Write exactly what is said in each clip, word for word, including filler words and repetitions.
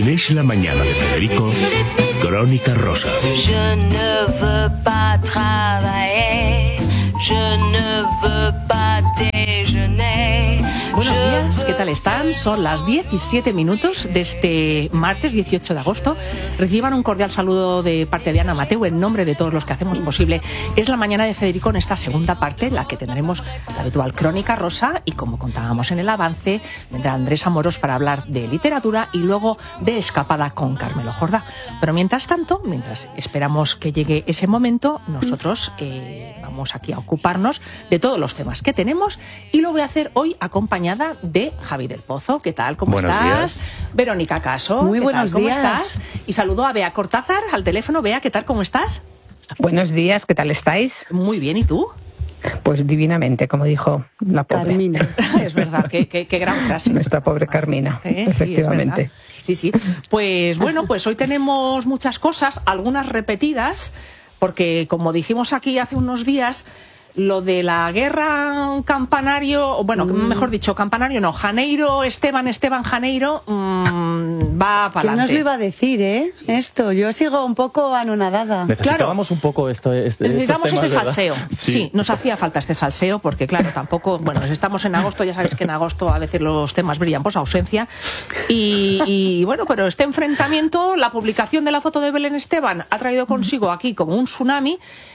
Es la mañana de Federico, Crónica Rosa. Je ne veux pas travailler, je ne veux pas déjeuner. Buenos días, ¿qué tal están? Son las diecisiete minutos de este martes dieciocho de agosto. Reciban un cordial saludo de parte de Ana Mateu en nombre de todos los que hacemos posible. Es la mañana de Federico en esta segunda parte, en la que tendremos la habitual Crónica Rosa y, como contábamos en el avance, vendrá Andrés Amorós para hablar de literatura y luego de Escapada con Carmelo Jordá. Pero mientras tanto, mientras esperamos que llegue ese momento, nosotros eh, vamos aquí a ocuparnos de todos los temas que tenemos y lo voy a hacer hoy acompañada de Javi del Pozo. ¿Qué tal? ¿Cómo buenos estás? Días. Verónica Caso. Muy ¿qué buenos tal? ¿Cómo días. estás? Y saludo a Bea Cortázar al teléfono. Bea, ¿qué tal? ¿Cómo estás? Buenos días, ¿qué tal estáis? Muy bien, ¿y tú? Pues divinamente, como dijo la pobre. Carmina. Es verdad, qué, qué, qué gran frase. Nuestra pobre Carmina, ¿Eh? efectivamente. Sí, sí, sí. Pues bueno, pues hoy tenemos muchas cosas, algunas repetidas, porque como dijimos aquí hace unos días, lo de la guerra Campanario, bueno, mm. mejor dicho, Campanario no, Janeiro, Esteban, Esteban, Janeiro, mmm, va para adelante. ¿Quién nos lo iba a decir, eh? Sí. Esto, yo sigo un poco anonadada. Necesitábamos claro. un poco esto, este, Necesitamos estos temas, este ¿verdad? salseo. Sí. sí, nos hacía falta este salseo, porque claro, tampoco, bueno, estamos en agosto, ya sabéis que en agosto a veces los temas brillan por su ausencia. Y, y bueno, pero este enfrentamiento, la publicación de la foto de Belén Esteban ha traído consigo aquí como un tsunami.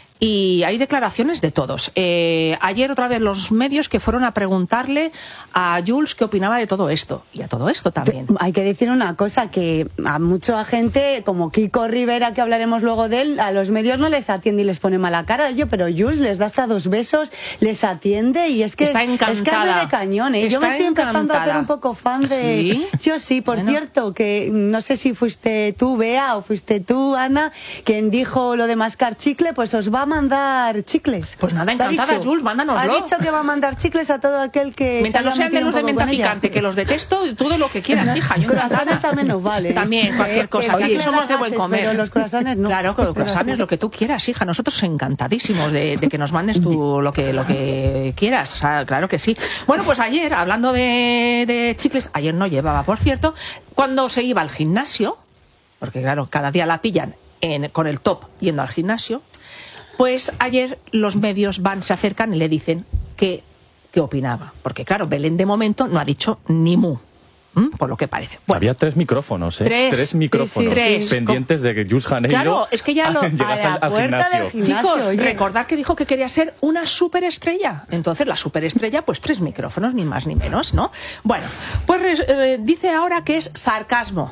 Y hay declaraciones de todos. Eh, ayer otra vez los medios que fueron a preguntarle a Jules qué opinaba de todo esto. Y a todo esto también. Hay que decir una cosa, que a mucha gente, como Kiko Rivera, que hablaremos luego de él, a los medios no les atiende y les pone mala cara. Yo, pero Jules les da hasta dos besos, les atiende y es que está es, encantada. Es carne de cañón. ¿eh? Yo me estoy encantada. empezando a hacer un poco fan de... ¿Sí? Sí o sí, por bueno. cierto, que no sé si fuiste tú, Bea, o fuiste tú, Ana, quien dijo lo de mascar chicle, pues os va a mandar chicles. Pues nada, encantada, Jules, mándanoslo. Ha dicho que va a mandar chicles a todo aquel que... Mientras no sean de los de menta picante, que los detesto, tú de lo que quieras, no, hija. Yo croissants también nos vale. También, cualquier cosa. Aquí somos de buen comer. Pero los croissants no. Claro, los croissants lo que tú quieras, hija. Nosotros encantadísimos de, de que nos mandes tú lo que, lo que quieras. O sea, claro que sí. Bueno, pues ayer, hablando de, de chicles, ayer no llevaba, por cierto, cuando se iba al gimnasio, porque claro, cada día la pillan en, con el top yendo al gimnasio. Pues ayer los medios van, se acercan y le dicen qué qué opinaba. Porque claro, Belén de momento no ha dicho ni mu, ¿m? Por lo que parece. Bueno, había tres micrófonos, ¿eh? Tres, tres micrófonos sí, sí, tres. pendientes de que Jules Janeiro claro, es que ya lo, llegase a la al, al gimnasio. gimnasio. Chicos, oye. recordad que dijo que quería ser una superestrella. Entonces, la superestrella, pues tres micrófonos, ni más ni menos, ¿no? Bueno, pues eh, dice ahora que es sarcasmo.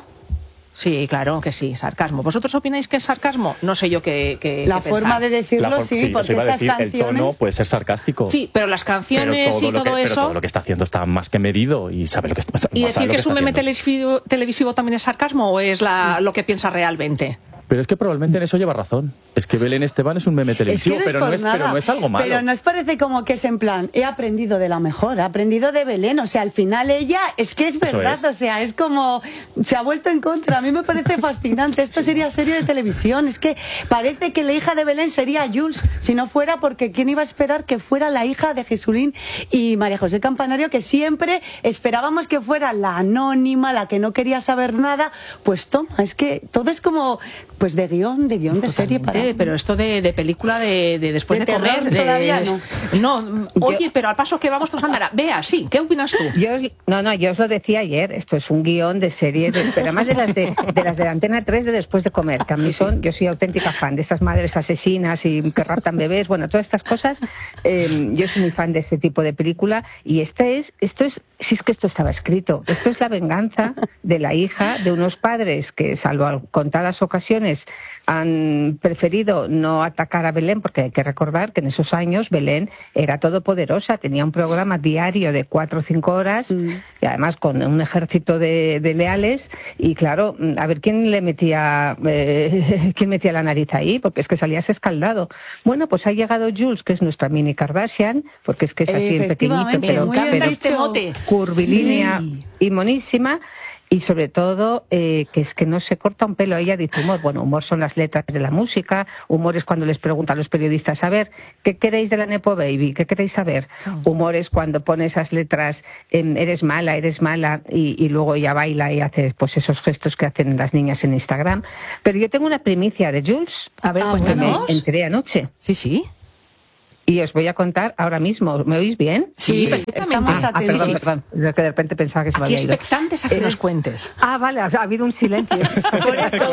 Sí, claro que sí, sarcasmo. ¿Vosotros opináis que es sarcasmo? No sé yo qué, qué La qué forma pensar. de decirlo, for sí, sí, porque iba a esas decir, canciones... el tono puede ser sarcástico. Sí, pero las canciones pero todo y lo todo que, eso... Pero todo lo que está haciendo está más que medido y sabe lo que está haciendo. ¿Y decir que es un meme televisivo, televisivo también es sarcasmo o es la, lo que piensa realmente? Pero es que probablemente en eso lleva razón. Es que Belén Esteban es un meme televisivo, es que no pero, no es, nada, pero no es algo malo. Pero nos parece como que es en plan, he aprendido de la mejor, he aprendido de Belén, o sea, al final ella, es que es verdad, es. o sea, es como, se ha vuelto en contra, a mí me parece fascinante, esto sería serie de televisión, es que parece que la hija de Belén sería Jules, si no fuera porque quién iba a esperar que fuera la hija de Jesulín y María José Campanario, que siempre esperábamos que fuera la anónima, la que no quería saber nada, pues toma, es que todo es como, pues de guión, de guión de serie para... Pero esto de, de película de, de después de, de comer... terror, de... todavía no. No, oye, yo... pero al paso que vamos todos andará. Vea, sí, ¿qué opinas tú? Yo, no, no, yo os lo decía ayer, esto es un guión de serie, de, pero además de las de, de las de la Antena tres de después de comer, que a mí son, yo soy auténtica fan de estas madres asesinas y que raptan bebés, bueno, todas estas cosas, eh, yo soy muy fan de ese tipo de película y este es, esto es, si es que esto estaba escrito, esto es la venganza de la hija de unos padres que, salvo contadas ocasiones, han preferido no atacar a Belén, porque hay que recordar que en esos años Belén era todopoderosa, tenía un programa diario de cuatro o cinco horas, mm. y además con un ejército de, de leales, y claro, a ver quién le metía eh, quién metía la nariz ahí, porque es que salías escaldado. Bueno, pues ha llegado Jules, que es nuestra mini Kardashian, porque es que es así en pequeñito, pero, pero curvilínea sí. y monísima. y sobre todo eh, que es que no se corta un pelo. Ella dice humor, bueno, humor son las letras de la música, humor es cuando les preguntan a los periodistas, a ver, ¿qué queréis de la Nepo Baby? ¿Qué queréis saber? Humor es cuando pone esas letras, en, eres mala, eres mala, y, y luego ella baila y hace pues esos gestos que hacen las niñas en Instagram. Pero yo tengo una primicia de Jules, a ver, ah, que me enteré anoche. Sí, sí. Y os voy a contar ahora mismo. ¿Me oís bien? Sí, sí, perfectamente. Estamos ah, atentos. Ah, perdón, perdón. Que de repente pensaba que se me Aquí había ido. expectantes a que Eh, nos cuentes. Ah, vale, ha habido un silencio. Por eso,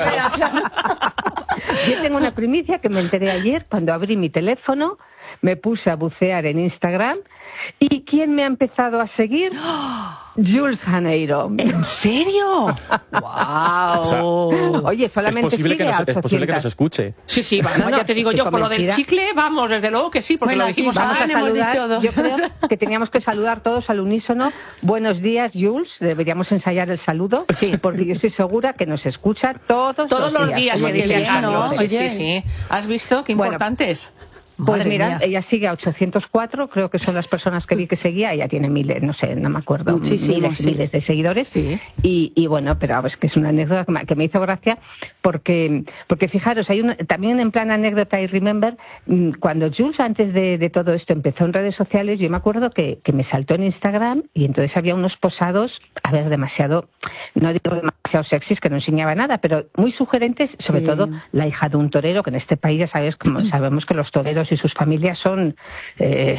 Yo tengo una primicia que me enteré ayer cuando abrí mi teléfono, me puse a bucear en Instagram. ¿Y quién me ha empezado a seguir? Jules Janeiro. ¿En serio? ¡Wow! O sea, Oye, solamente es posible, sigue que nos, a es posible que nos escuche. Sí, sí, vamos, No, no, ya te digo estoy yo, por lo del convencida. chicle, vamos, desde luego que sí, porque Bueno, lo dijimos aquí antes. van, hemos dicho dos. Yo creo que teníamos que saludar todos al unísono. Buenos días, Jules. Deberíamos ensayar el saludo. Sí. Porque yo estoy segura que nos escucha todos, Todos los días, Oye, me qué dice bien, Carlos. ¿no? Sí, Oye. sí, sí. ¿Has visto qué Bueno, importantes? Pues Madre mira, mía. ella sigue a ochocientos cuatro, creo que son las personas que vi que seguía, ella tiene miles, no sé, no me acuerdo, Muchísimos, miles y sí. miles de seguidores. Sí. Y, y bueno, pero es que es una anécdota que me, que me hizo gracia, porque, porque fijaros, hay un, también en plan anécdota y remember, cuando Jules antes de, de todo esto empezó en redes sociales, yo me acuerdo que, que me saltó en Instagram y entonces había unos posados, a ver, demasiado, no digo demasiado sexys, que no enseñaba nada, pero muy sugerentes, sobre Sí. todo la hija de un torero, que en este país ya sabes, como sabemos que los toreros y sus familias son Eh,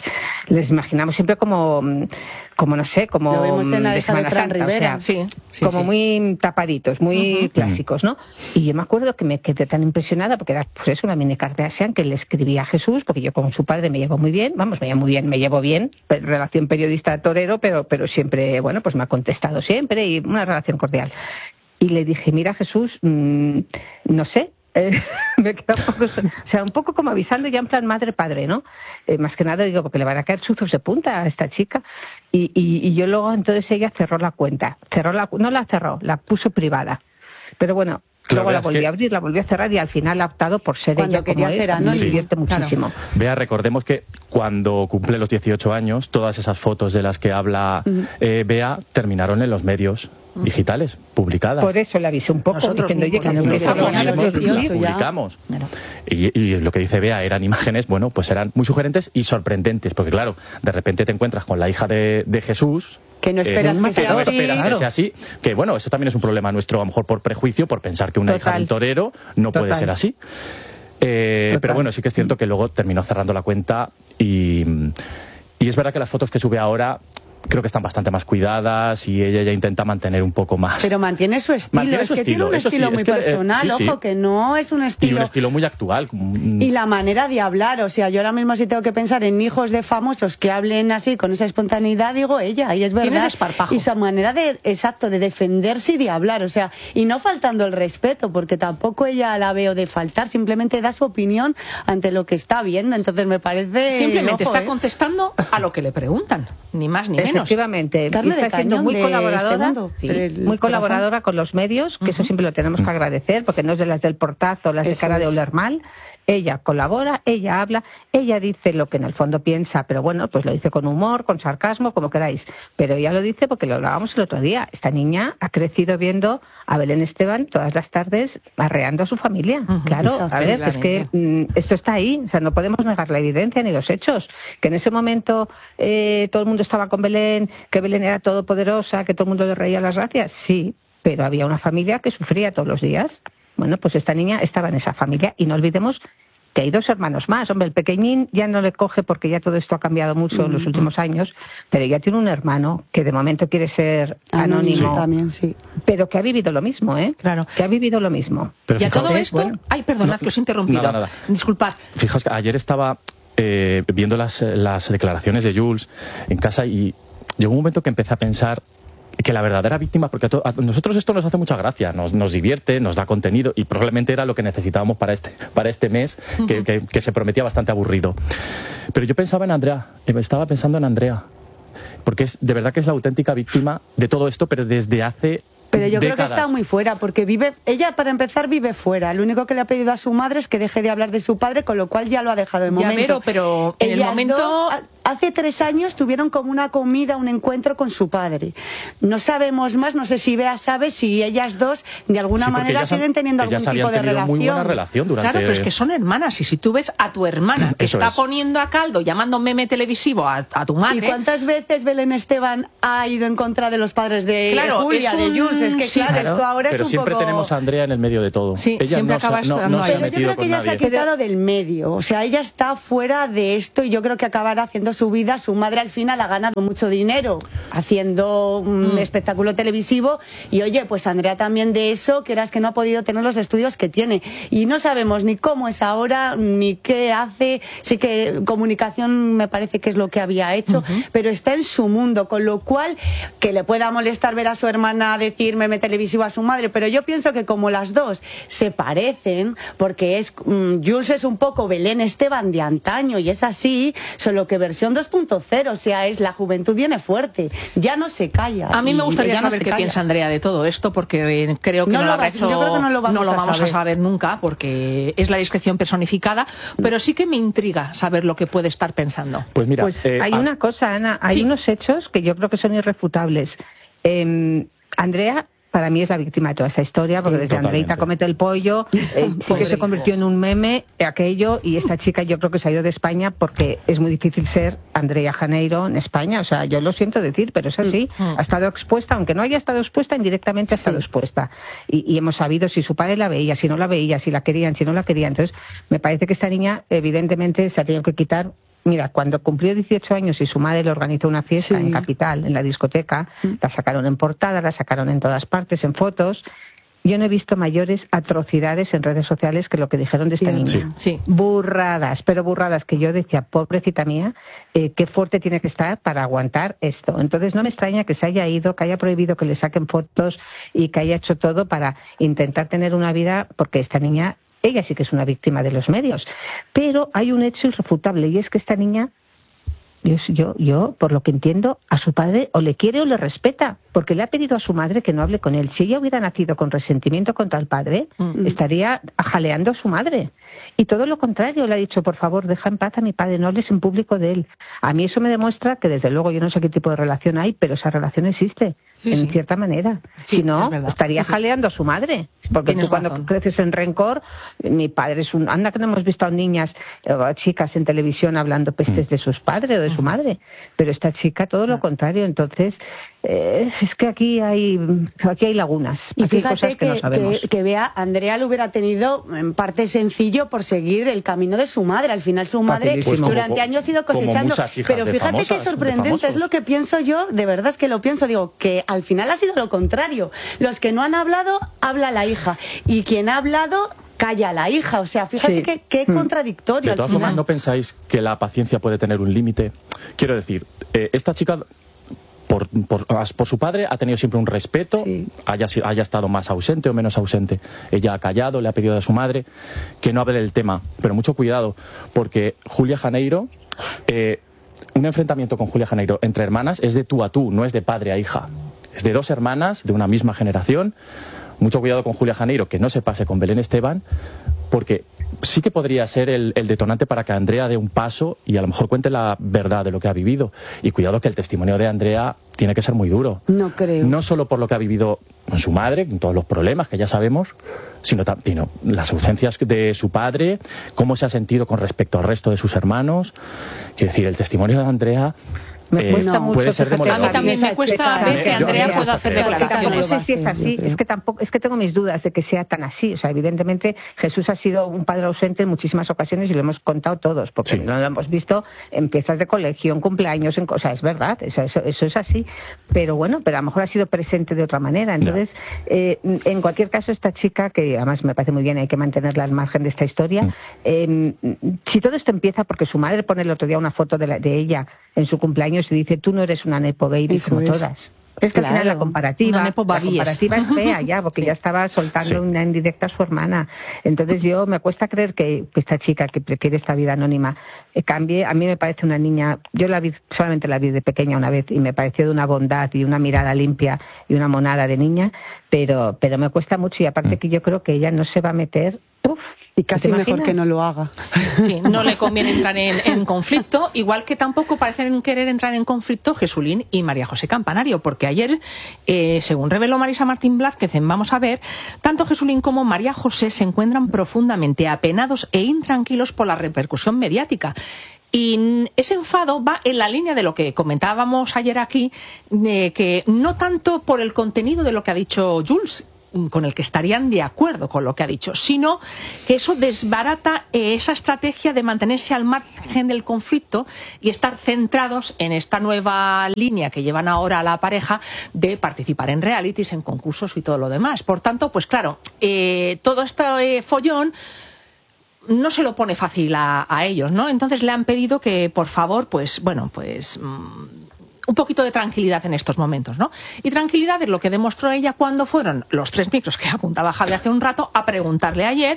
les imaginamos siempre como, como no sé, como Lo vemos en la de hija de Semana Fran Santa, Rivera. o sea, Sí, sí, como sí. muy tapaditos, muy Uh-huh. clásicos, ¿no? Y yo me acuerdo que me quedé tan impresionada porque era pues eso, una mini Kardashian que le escribía a Jesús, porque yo con su padre me llevo muy bien, vamos, me llevo muy bien, me llevo bien, relación periodista-torero, pero, pero siempre, bueno, pues me ha contestado siempre y una relación cordial. Y le dije, mira Jesús, mmm, no sé, Eh, me queda un poco, o sea, un poco como avisando ya en plan madre-padre, ¿no? Eh, más que nada digo, porque le van a caer chuzos de punta a esta chica. Y, y, y yo luego, entonces ella cerró la cuenta. cerró la No la cerró, la puso privada. Pero bueno, Claro, luego la es volví que- a abrir, la volví a cerrar y al final ha optado por ser Cuando ella quería como ser es. anónima. Me Sí. divierte Claro. muchísimo. Vea, recordemos que cuando cumple los dieciocho años, todas esas fotos de las que habla eh, Bea terminaron en los medios digitales, publicadas. Por eso la avisé un poco, Nosotros diciendo, oye, que mismos no me lo Nosotros publicamos a los mismos las dieciocho ya. publicamos. Claro. Y, y lo que dice Bea eran imágenes, bueno, pues eran muy sugerentes y sorprendentes, porque claro, de repente te encuentras con la hija de, de Jesús. Que no esperas eh, que sea no así. esperas que Claro. sea así. Que bueno, eso también es un problema nuestro, a lo mejor por prejuicio, por pensar que una hija de Total. un torero no puede Total. ser así. Eh, Total. pero bueno, sí que es cierto que luego terminó cerrando la cuenta y, y es verdad que las fotos que sube ahora creo que están bastante más cuidadas y ella ya intenta mantener un poco más. Pero mantiene su estilo. Mantiene es su que estilo, tiene un eso sí, estilo es muy que, eh, personal, sí, sí. ojo, que no es un y estilo... un estilo muy actual. Y la manera de hablar, o sea, yo ahora mismo si tengo que pensar en hijos de famosos que hablen así, con esa espontaneidad, digo ella, y es verdad. Tiene desparpajo. Y su manera de, exacto, de defenderse y de hablar, o sea, y no faltando el respeto, porque tampoco ella la veo de faltar, simplemente da su opinión ante lo que está viendo, entonces me parece... Simplemente ojo, está ¿eh? contestando a lo que le preguntan, ni más ni menos. Efectivamente. Carne Y está de siendo cañón muy de colaboradora, este mundo. sí, Del muy colaboradora corazón. con los medios, que eso siempre lo tenemos que agradecer, porque no es de las del portazo, las de Eso cara de es. oler mal. Ella colabora, ella habla, ella dice lo que en el fondo piensa, pero bueno, pues lo dice con humor, con sarcasmo, como queráis. Pero ella lo dice porque lo hablábamos el otro día. Esta niña ha crecido viendo a Belén Esteban todas las tardes arreando a su familia. Ujú, claro, exacto, a ver, es que mm, esto está ahí, o sea, no podemos negar la evidencia ni los hechos. Que en ese momento eh, todo el mundo estaba con Belén, que Belén era todopoderosa, que todo el mundo le reía las gracias, sí, pero había una familia que sufría todos los días. Bueno, pues esta niña estaba en esa familia y no olvidemos que hay dos hermanos más. Hombre, el pequeñín ya no le coge porque ya todo esto ha cambiado mucho en los últimos años, pero ya tiene un hermano que de momento quiere ser anónimo, Anónimo también, sí. pero que ha vivido lo mismo, ¿eh? Claro. Que ha vivido lo mismo. Pero Y a fijaos- todo esto... bueno. Ay, perdonad No, que os he interrumpido. nada, nada. Disculpad. Fijaos que ayer estaba eh, viendo las, las declaraciones de Jules en casa y llegó un momento que empecé a pensar que la verdadera víctima, porque a, to, a nosotros esto nos hace mucha gracia, nos, nos divierte, nos da contenido y probablemente era lo que necesitábamos para este, para este mes, que, que, que se prometía bastante aburrido. Pero yo pensaba en Andrea, estaba pensando en Andrea, porque es de verdad que es la auténtica víctima de todo esto, pero desde hace Pero yo décadas. creo que está muy fuera, porque vive, ella para empezar vive fuera. Lo único que le ha pedido a su madre es que deje de hablar de su padre, con lo cual ya lo ha dejado de Ya, momento. Vero, pero en el Ellas momento dos, ah, hace tres años tuvieron como una comida, un encuentro con su padre. No sabemos más, no sé si Bea sabe si ellas dos de alguna Sí, porque manera ellas han- siguen teniendo algún ellas habían tipo de tenido relación. muy buena relación durante... Claro, pero es que son hermanas, y si tú ves a tu hermana que Eso está es. poniendo a caldo, llamando meme televisivo a, a tu ¿Y madre... cuántas veces Belén Esteban ha ido en contra de los padres de Claro, Julia, es un- de Jules? Es que sí, claro, claro. esto ahora Pero es un siempre poco... tenemos a Andrea en el medio de todo. Sí, ella siempre no, se, acaba no, estando no se ahí. ha Pero yo metido creo que con ella se ha nadie. quitado del medio, o sea, ella está fuera de esto y yo creo que acabará haciendo su vida. Su madre al final ha ganado mucho dinero haciendo un Mm. espectáculo televisivo y oye, pues Andrea también de eso, que eras que no ha podido tener los estudios que tiene y no sabemos ni cómo es ahora, ni qué hace. Sí que comunicación me parece que es lo que había hecho, uh-huh. pero está en su mundo, con lo cual que le pueda molestar ver a su hermana decir meme televisivo a su madre, pero yo pienso que como las dos se parecen, porque es mmm, Jules es un poco Belén Esteban de antaño y es así, solo que versión dos punto cero, o sea, es la juventud viene fuerte, ya no se calla. A mí me gustaría saber saber no qué calla. piensa Andrea de todo esto, porque eh, creo que no no, lo lo habrá vas, hecho, yo creo que no lo vamos, no lo a, vamos saber. a saber nunca, porque es la discreción personificada, pero sí que me intriga saber lo que puede estar pensando. Pues mira, pues eh, hay a... una cosa, Ana, hay sí. unos hechos que yo creo que son irrefutables. Eh, Andrea, para mí, es la víctima de toda esta historia, porque Sí, desde totalmente. Andreita comete el pollo, eh, que se convirtió en un meme, aquello, y esta chica yo creo que se ha ido de España porque es muy difícil ser Andrea Janeiro en España. O sea, yo lo siento decir, pero es así. Mm. Ha estado expuesta, aunque no haya estado expuesta, indirectamente ha estado Sí. expuesta. Y, y hemos sabido si su padre la veía, si no la veía, si la querían, si no la querían. Entonces, me parece que esta niña, evidentemente, se ha tenido que quitar. Mira, cuando cumplió dieciocho años y su madre le organizó una fiesta Sí. en Capital, en la discoteca, la sacaron en portada, la sacaron en todas partes, en fotos. Yo no he visto mayores atrocidades en redes sociales que lo que dijeron de esta Sí. niña. Sí. Sí. Burradas, pero burradas que yo decía, pobrecita mía, eh, qué fuerte tiene que estar para aguantar esto. Entonces no me extraña que se haya ido, que haya prohibido que le saquen fotos y que haya hecho todo para intentar tener una vida, porque esta niña... Ella sí que es una víctima de los medios. Pero hay un hecho irrefutable y es que esta niña, yo, yo, yo, por lo que entiendo, a su padre o le quiere o le respeta, porque le ha pedido a su madre que no hable con él. Si ella hubiera nacido con resentimiento contra el padre, Mm. estaría jaleando a su madre. Y todo lo contrario, le ha dicho, por favor, deja en paz a mi padre, no hables en público de él. A mí eso me demuestra que, desde luego, yo no sé qué tipo de relación hay, pero esa relación existe. Sí, en sí. cierta manera. Sí, si no, es verdad. estaría Sí, sí. jaleando a su madre. Porque Tienes tú cuando razón. creces en rencor, mi padre es un... Anda que no hemos visto a niñas o a chicas en televisión hablando pestes de sus padres o de su madre. Pero esta chica todo lo contrario. Entonces, eh, es que aquí hay aquí hay lagunas. Y Aquí hay fíjate cosas que, no que, sabemos. que, que Bea, Andrea lo hubiera tenido en parte sencillo por seguir el camino de su madre. Al final su madre Facilísimo. Pues como- durante años ha ido como cosechando. muchas hijas Pero de fíjate famosas, qué de sorprendente es famosos. lo que pienso yo, de verdad es que lo pienso, digo, que al final ha sido lo contrario. Los que no han hablado, habla la hija. Y quien ha hablado, calla a la hija. O sea, fíjate Sí. qué, qué Mm. contradictorio. De al todas final. formas, ¿no pensáis que la paciencia puede tener un límite? Quiero decir, eh, esta chica, por, por, por su padre, ha tenido siempre un respeto, Sí. haya, si- haya estado más ausente o menos ausente. Ella ha callado, le ha pedido a su madre que no hable del tema. Pero mucho cuidado, porque Julia Janeiro... Eh, un enfrentamiento con Julia Janeiro entre hermanas es de tú a tú, no es de padre a hija. Es de dos hermanas de una misma generación. Mucho cuidado con Julia Janeiro, que no se pase con Belén Esteban, porque sí que podría ser el, el detonante para que Andrea dé un paso y a lo mejor cuente la verdad de lo que ha vivido. Y cuidado que el testimonio de Andrea tiene que ser muy duro. No creo. No solo por lo que ha vivido con su madre, con todos los problemas que ya sabemos, sino también las ausencias de su padre, cómo se ha sentido con respecto al resto de sus hermanos. Quiero decir, el testimonio de Andrea Me eh, cuesta mucho, puede ser fíjate, A mí demoledor. también me Esa cuesta chica, ver que yo- Andrea yo- pueda hacer esa chica Tampoco declaraciones. sé si es Yo así, creo. es que tampoco, es que tengo mis dudas de que sea tan así. O sea, evidentemente Jesús ha sido un padre ausente en muchísimas ocasiones y lo hemos contado todos, porque Sí. no lo hemos visto en fiestas de colegio, en cumpleaños, en cosas, es verdad, eso, eso, eso es así. Pero bueno, pero a lo mejor ha sido presente de otra manera. Entonces, eh, en cualquier caso, esta chica, que además me parece muy bien, hay que mantenerla al margen de esta historia, Mm. eh, si todo esto empieza porque su madre pone el otro día una foto de, la, de ella en su cumpleaños y dice, tú no eres una nepo baby Eso como es. todas. Es que al final Claro. la comparativa, Una nepo la babies. comparativa es fea ya, porque Sí. ya estaba soltando Sí. una indirecta a su hermana. Entonces yo me cuesta creer que, que esta chica que prefiere esta vida anónima eh, cambie. A mí me parece una niña, yo la vi, solamente la vi de pequeña una vez y me pareció de una bondad y una mirada limpia y una monada de niña, pero, pero me cuesta mucho y aparte que yo creo que ella no se va a meter Uf, y casi mejor imaginas? que no lo haga. Sí, no le conviene entrar en, en conflicto, igual que tampoco parecen querer entrar en conflicto Jesulín y María José Campanario, porque ayer, eh, según reveló Marisa Martín Blázquez en Vamos a Ver, tanto Jesulín como María José se encuentran profundamente apenados e intranquilos por la repercusión mediática. Y ese enfado va en la línea de lo que comentábamos ayer aquí, de que no tanto por el contenido de lo que ha dicho Jules, con el que estarían de acuerdo con lo que ha dicho, sino que eso desbarata eh, esa estrategia de mantenerse al margen del conflicto y estar centrados en esta nueva línea que llevan ahora a la pareja de participar en realities, en concursos y todo lo demás. Por tanto, pues claro, eh, todo este eh, follón no se lo pone fácil a, a ellos, ¿no? Entonces le han pedido que, por favor, pues, bueno, pues mmm, un poquito de tranquilidad en estos momentos, ¿no? Y tranquilidad es lo que demostró ella cuando fueron los tres micros que apuntaba Javi hace un rato a preguntarle ayer.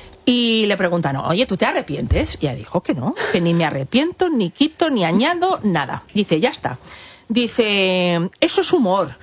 Y le preguntan, oye, ¿tú te arrepientes? Y ella dijo que no, que ni me arrepiento, ni quito, ni añado, nada. Dice, ya está. Dice, eso es humor.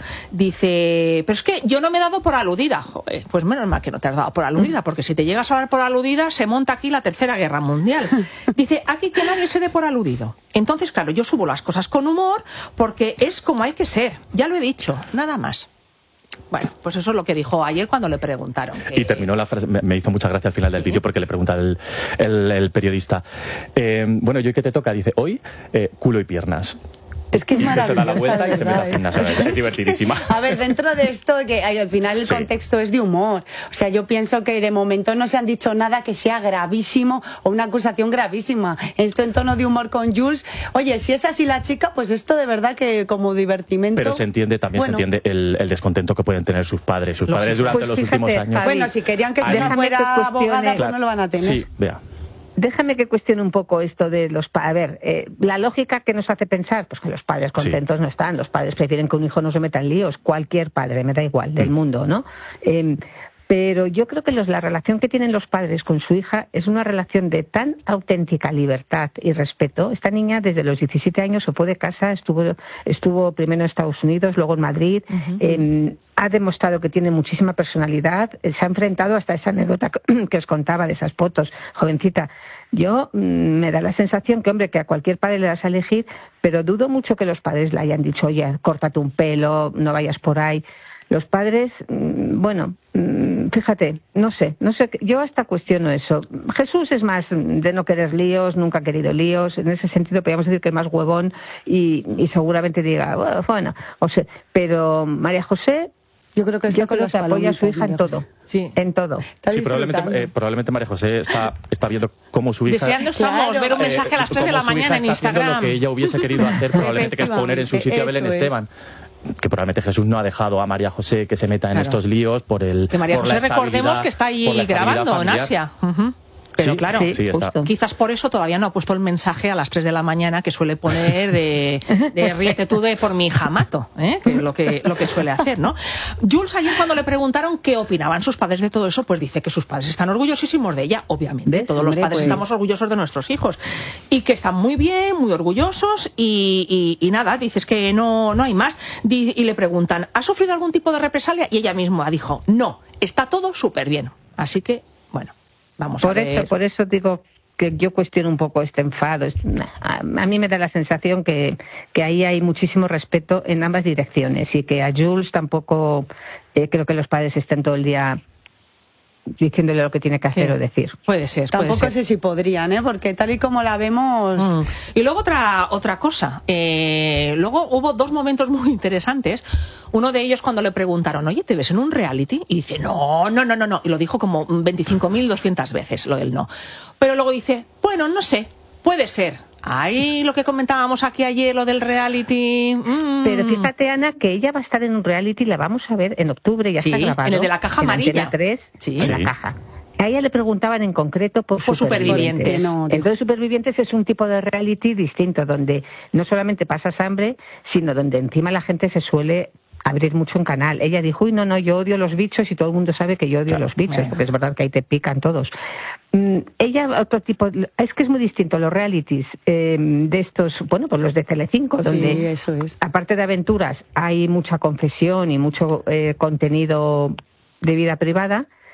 Dice, pero es que yo no me he dado por aludida. Joder, pues menos mal que no te has dado por aludida, porque si te llegas a dar por aludida, se monta aquí la Tercera Guerra Mundial. Dice, aquí que nadie se dé por aludido. Entonces, claro, yo subo las cosas con humor porque es como hay que ser. Ya lo he dicho, nada más. Bueno, pues eso es lo que dijo ayer cuando le preguntaron. Que... Y terminó la frase, me hizo mucha gracia al final del ¿Sí? vídeo porque le pregunta el, el, el periodista. Eh, bueno, ¿y hoy qué te toca? Dice, hoy, eh, culo y piernas. Es que es maravilloso. Se da la vuelta y se mete al gimnasio. Es, es divertidísima. A ver, dentro de esto, que al final el sí. contexto es de humor. O sea, yo pienso que de momento no se han dicho nada que sea gravísimo o una acusación gravísima. Esto en tono de humor con Jules. Oye, si es así la chica, pues esto de verdad que como divertimento. Pero se entiende, también bueno. se entiende el, el descontento que pueden tener sus padres. Sus padres durante pues los fíjate, últimos años. Javi, bueno, si querían que se fuera abogada, pues claro. no lo van a tener. Sí, vea. Déjame que cuestione un poco esto de los padres. A ver, eh, la lógica que nos hace pensar, pues que los padres contentos sí. no están. Los padres prefieren que un hijo no se meta en líos. Cualquier padre, me da igual, del mundo, ¿no? Eh, pero yo creo que los, la relación que tienen los padres con su hija es una relación de tan auténtica libertad y respeto. Esta niña desde los diecisiete años se fue de casa, estuvo, estuvo primero en Estados Unidos, luego en Madrid. Uh-huh. eh, ha demostrado que tiene muchísima personalidad, se ha enfrentado hasta esa anécdota que os contaba de esas fotos, jovencita. Yo mmm, me da la sensación que, hombre, que a cualquier padre le das a elegir, pero dudo mucho que los padres le hayan dicho, oye, córtate un pelo, no vayas por ahí. Los padres, mmm, bueno, mmm, fíjate, no sé, no sé, yo hasta cuestiono eso. Jesús es más de no querer líos, nunca ha querido líos, en ese sentido podríamos decir que es más huevón y, y seguramente diga, bueno, bueno, o sea, pero María José... Yo creo que está con los apoya a su hija en todo, sí. en todo. Sí, probablemente, eh, probablemente María José está, está viendo cómo su hija... Deseando estamos claro. ver un mensaje a las tres de la mañana en Instagram. Lo que ella hubiese querido hacer probablemente que es poner en su sitio a Belén Esteban. Que probablemente Jesús no ha dejado a María José que se meta en claro. estos líos por el... Que María por José, la recordemos que está ahí grabando familiar. en Asia. Uh-huh. Pero sí, claro, sí, sí, está. quizás por eso todavía no ha puesto el mensaje a las tres de la mañana que suele poner de, de ríete tú de por mi hija mato, ¿eh? que es lo que, lo que suele hacer, ¿no? Jules ayer cuando le preguntaron qué opinaban sus padres de todo eso, pues dice que sus padres están orgullosísimos de ella, obviamente. ¿Ves? Todos Hombre, los padres pues... estamos orgullosos de nuestros hijos. Y que están muy bien, muy orgullosos y, y, y nada, dices que no, no hay más. Y le preguntan, ¿ha sufrido algún tipo de represalia? Y ella misma dijo, no, está todo súper bien. Así que, bueno. Vamos por a ver. eso, por eso digo que yo cuestiono un poco este enfado. A, a mí me da la sensación que, que ahí hay muchísimo respeto en ambas direcciones y que a Jules tampoco eh, creo que los padres estén todo el día diciéndole lo que tiene que hacer sí, o decir. Puede ser. Tampoco puede sé ser. si podrían, ¿eh? Porque tal y como la vemos... Mm. Y luego otra otra cosa. Eh, luego hubo dos momentos muy interesantes. Uno de ellos cuando le preguntaron, oye, ¿te ves en un reality? Y dice, no, no, no, no, no. Y lo dijo como veinticinco mil doscientas veces, lo del no. Pero luego dice, bueno, no sé, puede ser. Ahí lo que comentábamos aquí ayer, lo del reality... Mm. Pero fíjate, Ana, que ella va a estar en un reality, la vamos a ver en octubre, ya sí, está grabado. en el de la caja amarilla. En tres, sí. en sí. la caja. A ella le preguntaban en concreto por, por supervivientes. supervivientes. No, no. Entonces, Supervivientes es un tipo de reality distinto, donde no solamente pasas hambre, sino donde encima la gente se suele abrir mucho en canal. Ella dijo, uy, no, no, yo odio los bichos y todo el mundo sabe que yo odio claro, los bichos, eh. porque es verdad que ahí te pican todos. Mm, ella, otro tipo, es que es muy distinto los realities eh, de estos, bueno, pues los de Telecinco, donde, sí, eso es. aparte de aventuras, hay mucha confesión y mucho eh, contenido de vida privada,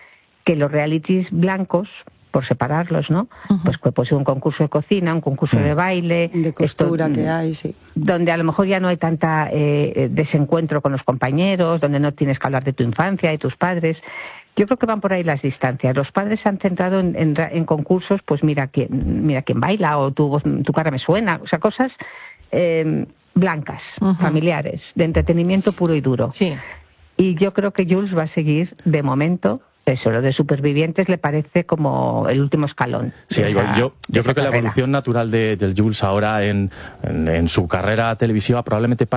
que los realities blancos, por separarlos, ¿no? Uh-huh. Pues que puede ser un concurso de cocina, un concurso uh-huh. de baile, de costura esto, que hay, sí, donde a lo mejor ya no hay tanta eh, desencuentro con los compañeros, donde no tienes que hablar de tu infancia, de tus padres. Yo creo que van por ahí las distancias. Los padres se han centrado en, en, en concursos, pues mira quién, mira quién baila, o tu, tu cara me suena, o sea, cosas eh, blancas, uh-huh. familiares, de entretenimiento puro y duro. Sí. Y yo creo que Jules va a seguir, de momento, eso, lo de Supervivientes le parece como el último escalón. Sí, esa, igual. Yo, yo creo que carrera. la evolución natural de, del Jules ahora en, en, en su carrera televisiva probablemente